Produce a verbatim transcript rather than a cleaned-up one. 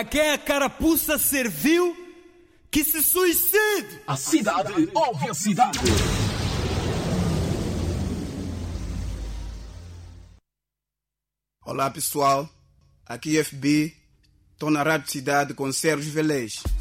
A quem a carapuça serviu, que se suicide! A cidade ouve a cidade. Olá pessoal, aqui F B, estou na Rádio Cidade com Sérgio Velez.